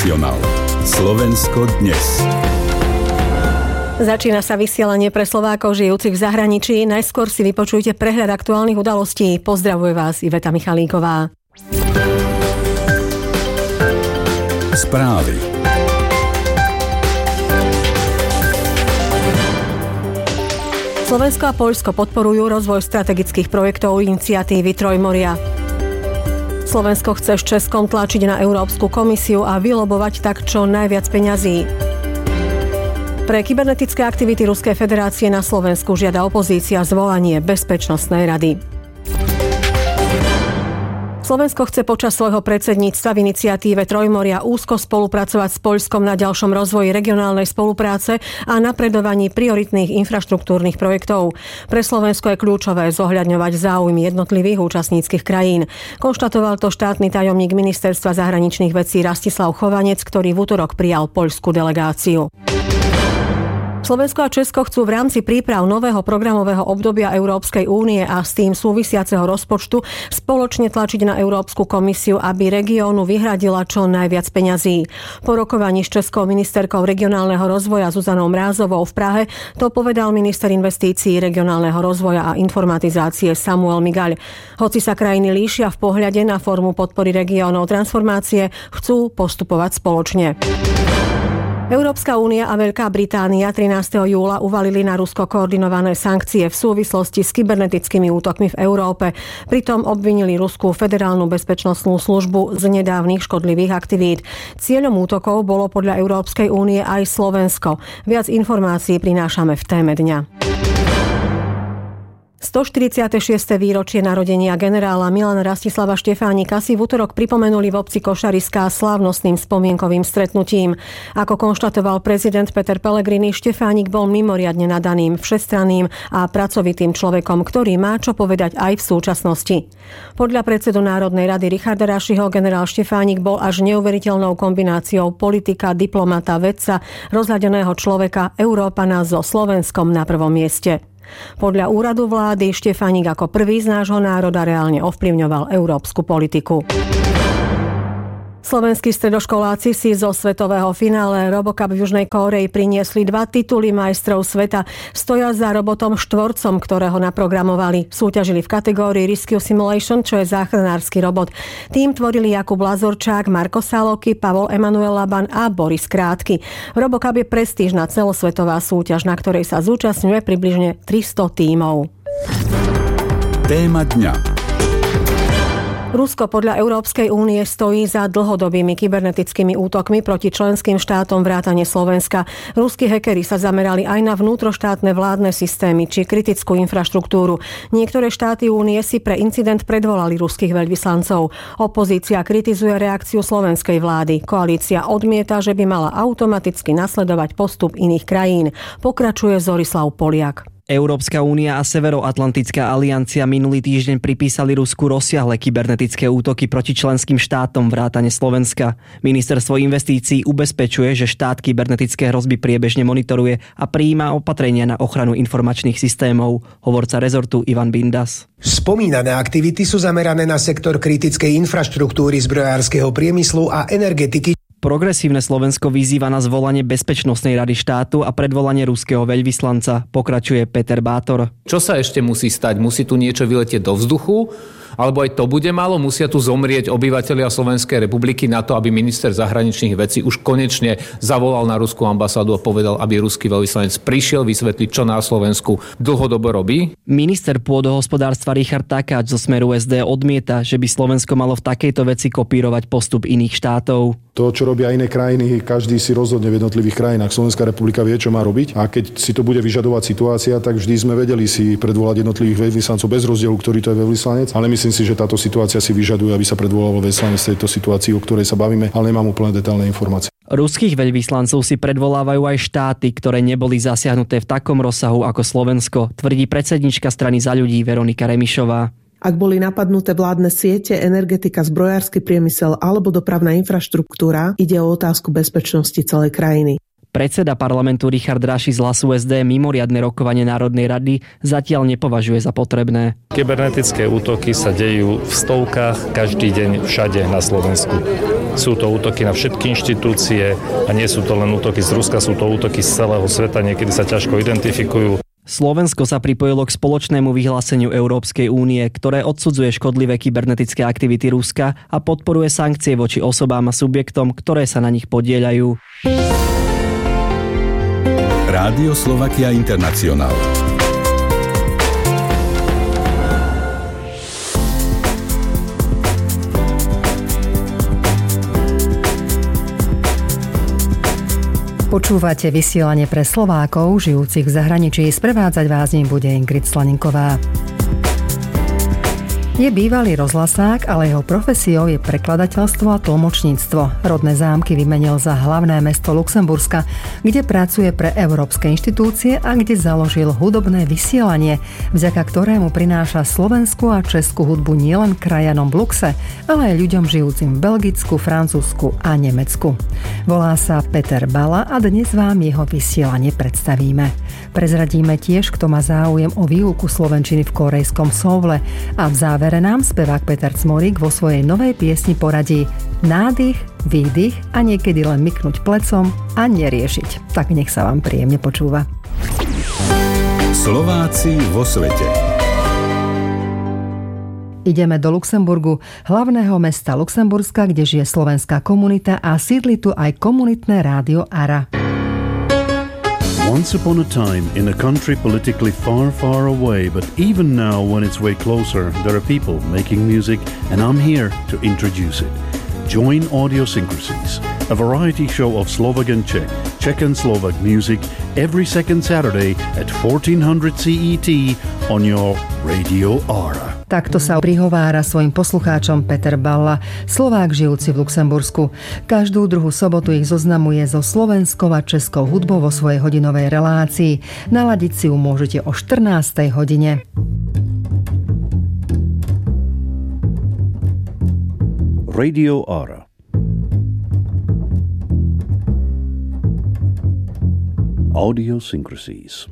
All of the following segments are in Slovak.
Nacional. Slovensko dnes. Začína sa vysielanie pre Slovákov žijúcich v zahraničí. Najskôr si vypočujte prehľad aktuálnych udalostí. Pozdravuje vás Iveta Michalíková. Správy. Slovensko a Poľsko podporujú rozvoj strategických projektov iniciatívy Trojmoria. Slovensko chce s Českom tlačiť na Európsku komisiu a vylobovať tak čo najviac peňazí. Pre kybernetické aktivity Ruskej federácie na Slovensku žiada opozícia zvolanie Bezpečnostnej rady. Slovensko chce počas svojho predsedníctva v iniciatíve Trojmoria úzko spolupracovať s Poľskom na ďalšom rozvoji regionálnej spolupráce a napredovaní prioritných infraštruktúrnych projektov. Pre Slovensko je kľúčové zohľadňovať záujmy jednotlivých účastníckych krajín. Konštatoval to štátny tajomník Ministerstva zahraničných vecí Rastislav Chovanec, ktorý v utorok prijal poľskú delegáciu. Slovensko a Česko chcú v rámci príprav nového programového obdobia Európskej únie a s tým súvisiaceho rozpočtu spoločne tlačiť na Európsku komisiu, aby regiónu vyhradila čo najviac peňazí. Po rokovaní s českou ministerkou regionálneho rozvoja Zuzanou Mrázovou v Prahe to povedal minister investícií, regionálneho rozvoja a informatizácie Samuel Migaľ. Hoci sa krajiny líšia v pohľade na formu podpory regiónov transformácie, chcú postupovať spoločne. Európska únia a Veľká Británia 13. júla uvalili na Rusko koordinované sankcie v súvislosti s kybernetickými útokmi v Európe. Pritom obvinili Ruskú federálnu bezpečnostnú službu z nedávnych škodlivých aktivít. Cieľom útokov bolo podľa Európskej únie aj Slovensko. Viac informácií prinášame v téme dňa. 146. výročie narodenia generála Milana Rastislava Štefánika si v utorok pripomenuli v obci Košariská slávnostným spomienkovým stretnutím. Ako konštatoval prezident Peter Pellegrini, Štefánik bol mimoriadne nadaným, všestranným a pracovitým človekom, ktorý má čo povedať aj v súčasnosti. Podľa predsedu Národnej rady Richarda Rašiho generál Štefánik bol až neuveriteľnou kombináciou politika, diplomata, vedca, rozhľadeného človeka, Európana so Slovenskom na prvom mieste. Podľa úradu vlády Štefánik ako prvý z nášho národa reálne ovplyvňoval európsku politiku. Slovenskí stredoškoláci si zo svetového finále RoboCup v Južnej Kórei priniesli 2 tituly majstrov sveta. Stoja za robotom štvorcom, ktorého naprogramovali. Súťažili v kategórii Rescue Simulation, čo je záchranársky robot. Tým tvorili Jakub Lazorčák, Marko Saloky, Pavol Emanuel Laban a Boris Krátky. RoboCup je prestížna celosvetová súťaž, na ktorej sa zúčastňuje približne 300 tímov. Téma dňa. Rusko podľa Európskej únie stojí za dlhodobými kybernetickými útokmi proti členským štátom vrátane Slovenska. Ruskí hackeri sa zamerali aj na vnútroštátne vládne systémy či kritickú infraštruktúru. Niektoré štáty únie si pre incident predvolali ruských veľvyslancov. Opozícia kritizuje reakciu slovenskej vlády. Koalícia odmieta, že by mala automaticky nasledovať postup iných krajín. Pokračuje Zorislav Poliak. Európska únia a Severoatlantická aliancia minulý týždeň pripísali Rusku rozsiahle kybernetické útoky proti členským štátom vrátane Slovenska. Ministerstvo investícií ubezpečuje, že štát kybernetické hrozby priebežne monitoruje a prijíma opatrenia na ochranu informačných systémov. Hovorca rezortu Ivan Bindas. Spomínané aktivity sú zamerané na sektor kritickej infraštruktúry, zbrojárskeho priemyslu a energetiky. Progresívne Slovensko vyzýva na zvolanie Bezpečnostnej rady štátu a predvolanie ruského veľvyslanca, pokračuje Peter Bátor. Čo sa ešte musí stať? Musí tu niečo vyletieť do vzduchu? Alebo aj to bude málo? Musia tu zomrieť obyvatelia Slovenskej republiky na to, aby minister zahraničných vecí už konečne zavolal na ruskú ambasádu a povedal, aby ruský veľvyslanec prišiel vysvetliť, čo na Slovensku dlhodobo robí? Minister pôdohospodárstva Richard Takáč zo Smeru SD odmieta, že by Slovensko malo v takejto veci kopírovať postup iných štátov. To, čo robia iné krajiny, každý si rozhodne v jednotlivých krajinách. Slovenská republika vie, čo má robiť. A keď si to bude vyžadovať situácia, tak vždy sme vedeli si predvolať jednotlivých veľvyslancov bez rozdielu, ktorý to je veľvyslanec. Ale myslím si, že táto situácia si vyžaduje, aby sa predvolal veľvyslanec v tejto situácii, o ktorej sa bavíme, ale nemám úplne detailné informácie. Ruských veľvyslancov si predvolávajú aj štáty, ktoré neboli zasiahnuté v takom rozsahu ako Slovensko, tvrdí predsednička strany Za ľudí Veronika Remišová. Ak boli napadnuté vládne siete, energetika, zbrojársky priemysel alebo dopravná infraštruktúra, ide o otázku bezpečnosti celej krajiny. Predseda parlamentu Richard Raši z Hlasu SD mimoriadne rokovanie Národnej rady zatiaľ nepovažuje za potrebné. Kybernetické útoky sa dejú v stovkách každý deň všade na Slovensku. Sú to útoky na všetky inštitúcie a nie sú to len útoky z Ruska, sú to útoky z celého sveta, niekedy sa ťažko identifikujú. Slovensko sa pripojilo k spoločnému vyhláseniu Európskej únie, ktoré odsudzuje škodlivé kybernetické aktivity Ruska a podporuje sankcie voči osobám a subjektom, ktoré sa na nich podieľajú. Rádio Slovakia International. Počúvate vysielanie pre Slovákov, žijúcich v zahraničí. Sprevádzať vás ním bude Ingrid Slaninková. Je bývalý rozhlasák, ale jeho profesiou je prekladateľstvo a tlmočníctvo. Rodné Zámky vymenil za hlavné mesto Luxemburska, kde pracuje pre európske inštitúcie a kde založil hudobné vysielanie, vďaka ktorému prináša slovenskú a českú hudbu nielen krajanom v Luxe, ale aj ľuďom žijúcim v Belgicku, Francúzsku a Nemecku. Volá sa Peter Balla a dnes vám jeho vysielanie predstavíme. Prezradíme tiež, kto má záujem o výuku slovenčiny v korejskom Soule a v závere nám spevák Peter Cmorík vo svojej novej piesni poradí nádych, výdych a niekedy len myknúť plecom a neriešiť. Tak nech sa vám príjemne počúva. Slováci vo svete. Ideme do Luxemburgu, hlavného mesta Luxemburska, kde žije slovenská komunita a sídli tu aj komunitné rádio ARA. Once upon a time, in a country politically far, far away, but even now when it's way closer, there are people making music, and I'm here to introduce it. Join Audiosyncrasies, a variety show of Slovak and Czech and Slovak music, every second Saturday at 1400 CET on your Radio ARA. Takto sa prihovára svojim poslucháčom Peter Balla, Slovák žijúci v Luxembursku. Každú druhú sobotu ich zoznamuje so slovenskou a českou hudbou vo svojej hodinovej relácii. Naladiť si ju môžete o 14. hodine. Radio ARA. Audiosyncrasies.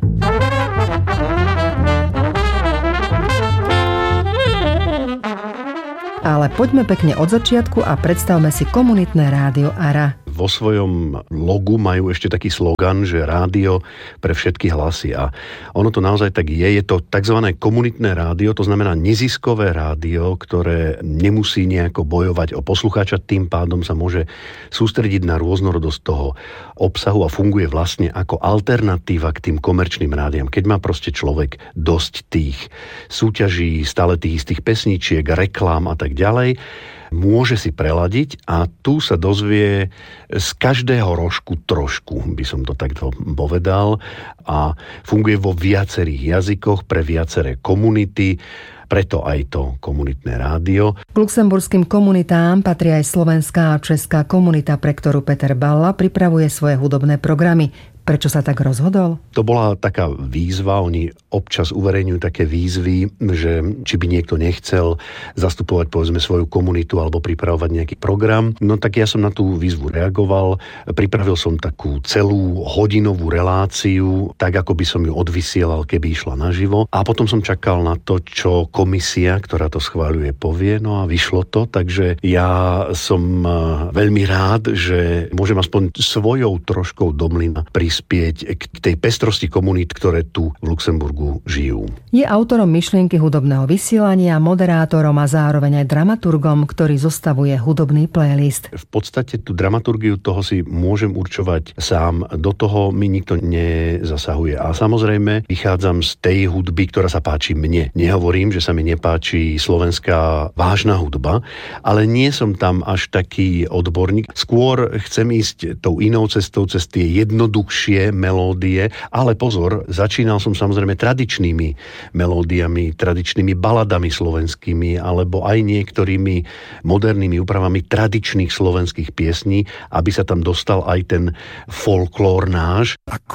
Ale poďme pekne od začiatku a predstavme si komunitné rádio ARA. Vo svojom logu majú ešte taký slogan, že rádio pre všetky hlasy. A ono to naozaj tak je. Je to tzv. Komunitné rádio, to znamená neziskové rádio, ktoré nemusí nejako bojovať o poslucháča, tým pádom sa môže sústrediť na rôznorodosť toho obsahu a funguje vlastne ako alternatíva k tým komerčným rádiám. Keď má proste človek dosť tých súťaží, stále tých istých pesničiek, reklám a tak ďalej, môže si preladiť a tu sa dozvie z každého rožku trošku, by som to takto povedal, a funguje vo viacerých jazykoch pre viaceré komunity, preto aj to komunitné rádio. K luxemburským komunitám patrí aj slovenská a česká komunita, pre ktorú Peter Balla pripravuje svoje hudobné programy. Prečo sa tak rozhodol? To bola taká výzva, oni občas uverejňujú také výzvy, že či by niekto nechcel zastupovať povedzme svoju komunitu alebo pripravovať nejaký program. No tak ja som na tú výzvu reagoval, pripravil som takú celú hodinovú reláciu, tak ako by som ju odvysielal, keby išla naživo. A potom som čakal na to, čo komisia, ktorá to schváľuje, povie, no a vyšlo to, takže ja som veľmi rád, že môžem aspoň svojou troškou do mlyna prispieť k tej pestrosti komunít, ktoré tu v Luxemburgu žijú. Je autorom myšlienky hudobného vysielania, moderátorom a zároveň aj dramaturgom, ktorý zostavuje hudobný playlist. V podstate tú dramaturgiu toho si môžem určovať sám, do toho mi nikto nezasahuje. A samozrejme vychádzam z tej hudby, ktorá sa páči mne. Nehovorím, že sa mi nepáči slovenská vážna hudba, ale nie som tam až taký odborník. Skôr chcem ísť tou inou cestou, cez tie jednoduchšie melódie, ale pozor, začínal som samozrejme tradičnými melódiami, tradičnými baladami slovenskými, alebo aj niektorými modernými úpravami tradičných slovenských piesní, aby sa tam dostal aj ten folklór náš.